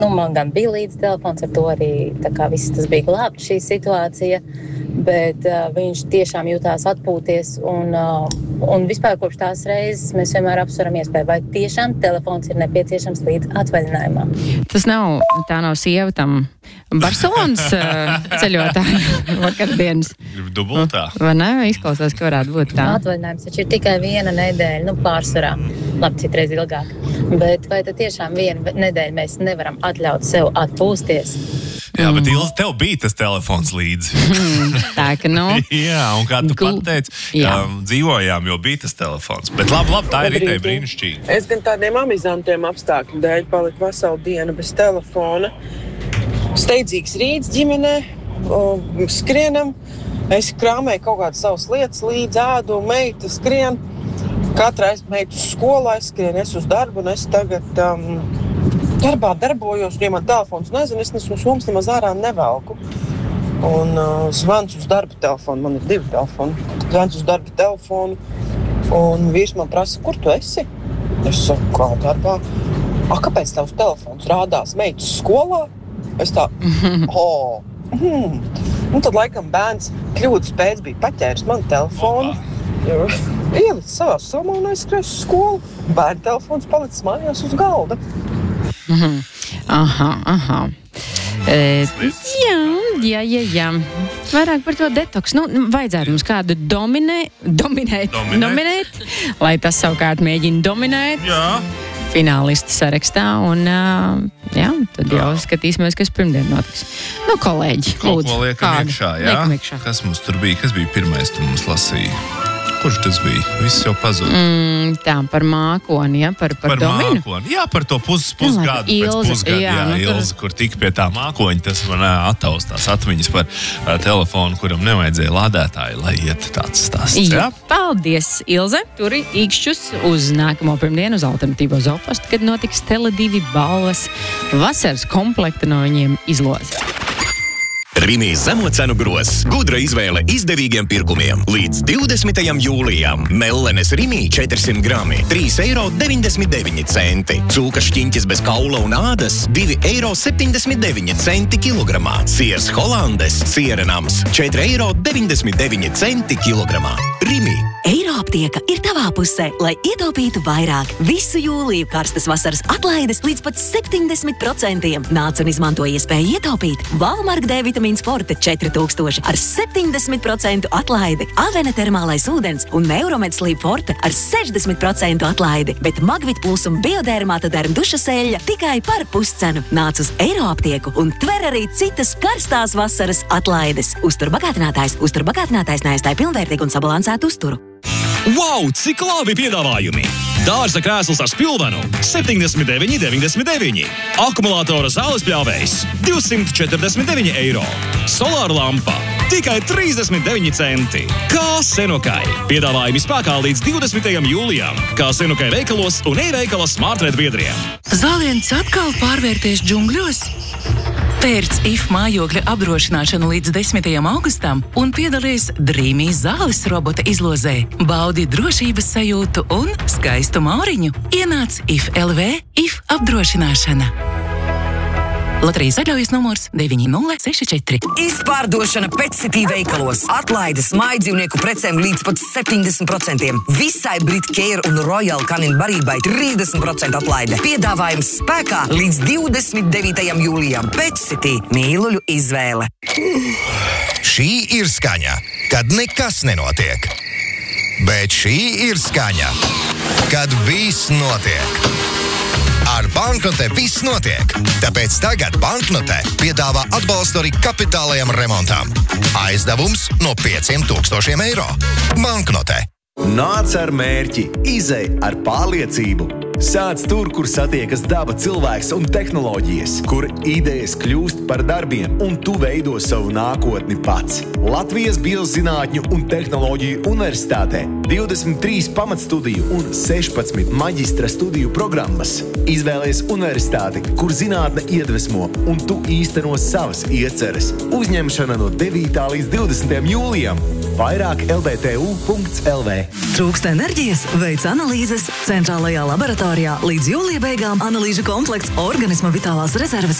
Man gan bija līdz telefons, ar to arī tā kā viss tas bija glābt šī situācija, bet viņš tiešām jutās atpūties un vispār kopš tās reizes mēs vienmēr apsveram iespēju, vai tiešām telefons ir nepieciešams līdz atvaļinājumā. Tā nav sieva tam Barcelonas ceļotāju vakardienas. Dubultā. Vai ne? Izklausās, ka varētu būt tā. Atvaļinājums taču ir tikai viena nedēļa, pārsvarā. Labi, citreiz ilgāk. Bet vai tad tiešām vienu nedēļu mēs nevaram atļaut sev atpūsties? Jā, bet Ilze, tev bija tas telefons līdzi. Tā, ka Jā, un kā tu pat teici, dzīvojām, jo bija tas telefons. Bet labi, tā ir ideja brīnišķīgi. Es gan tādiem amizantiem apstākļu dēļ paliku veselu dienu bez telefona. Steidzīgs rīts ģimenē, skrienam. Es krāmēju kaut kādas savas lietas līdz ādu, meita skrien. Katrai meitu uz skolu aizskrien, es uz darbu, un es tagad darbā darbojos, ja man telefons nezinu, es nesmu somas nemaz ārā nevelku. Un zvans uz darba telefonu, man ir 2 telefoni. Zvans uz darba telefonu, un vīrs man prasa, kur tu esi? Es saku, kā darbā? Kāpēc tavs telefons rādās meitas skolā? Es tā, Un tad laikam bērns kļūdas pēc bija paķēris man telefonu. Ielicis savā somā un aizskries uz skolu. Bērna telefons palicis mājās uz galda. Aha. Jā. Vairāk par to detoksu. Vajadzētu mums kādu dominēt, lai tas savukārt mēģina dominēt. Jā. Finālisti sarakstā, un tad jau skatīsimies, kas pirmdien notiks. Kolēģi, lūdzu. Ko liekam iekšā, jā? Kas mums tur bija? Kas bija pirmais, tu mums lasīji? Kurš tas bija? Viss jau pazuda. Tā, par mākoni, ja? Par Dominu? Mākoni. Jā, par to pusgadu. Ilze, kur tika pie tā mākoņa, tas man attaustās atmiņas par telefonu, kuram nevajadzēja lādētāju, lai iet tāds stāsts. Jā? Paldies, Ilze. Turi īkšķus uz nākamo pirmdienu uz Alternatīvo Zoopostu, kad notiks Tele2 balvas vasaras komplekta no viņiem izloze. Rimī zemo cenu grozs. Gudra izvēle izdevīgiem pirkumiem. Līdz 20. jūlijam. Mellenes Rimī 400 grami. 3,99 €. Cūka šķiņķis bez kaula un ādas. 2,79 € kilogramā. Siers Holandes sierenams. 4,99 € kilogramā. Rimī. Eiroaptieka ir tavā pusē, lai ietaupītu vairāk. Visu jūliju karstas vasaras atlaides līdz pat 70%. Nāc un izmanto iespēju ietaupīt. Valmark D vitamīns Forte 4000 ar 70% atlaidi. Avena termālais ūdens un Neuromed Sleep Forte ar 60% atlaidi. Bet Magvit Plus un Biodermāta derm dušas eļļa tikai par puscenu. Nāc uz Eiroaptieku un tver arī citas karstās vasaras atlaides. Uzturbagātinātājs neaizstāja pilnvērtīgu un sabalansētu uzturu. Wow, cik labi piedāvājumi! Dārza krēsls ar spilvenu 79,99 €. Akumulātora zāles pļāvējs 249 €. Solāra lampa tikai 39 centi. Kā Senokai. Piedāvājumi spēkā līdz 20. jūlijam. Kā Senokai veikalos un e-veikala Smartred biedriem. Zāliens atkal pārvērties džungļos? Pērc IF mājokļa apdrošināšanu līdz 10. augustam un piedalies Dreamy zāles robota izlozē. Baudi drošības sajūtu un skaistu mauriņu. Ienāc IF LV IF apdrošināšana. Loterijas atļaujas numurs 9064. Izpārdošana Petsitī veikalos. Atlaides mājdzīvnieku precēm līdz pat 70%. Visai Brit Care un Royal Canin barībai 30% atlaide. Piedāvājums spēkā līdz 29. jūlijam. Petsitī mīluļu izvēle. Šī ir skaņa, kad nekas nenotiek. Bet šī ir skaņa, kad viss notiek. Ar Banknote viss notiek. Tāpēc tagad Banknote piedāvā atbalstu arī kapitālajam remontam. Aizdevums no 5,000 €. Banknote. Nāc ar mērķi, izej ar pārliecību. Sāc tur, kur satiekas daba, cilvēks un tehnoloģijas, kur idejas kļūst par darbiem un tu veido savu nākotni pats. Latvijas Biozinātņu un tehnoloģiju universitātē 23 pamatstudiju un 16 maģistra studiju programmas. Izvēlies universitāti, kur zinātne iedvesmo un tu īsteno savas ieceres. Uzņemšana no 9. līdz 20. jūlijam. Vairāk lbtu.lv. Trūkst enerģijas, veic analīzes. Centrālajā laboratorijā līdz jūlija beigām analīžu komplekts organisma vitālās rezerves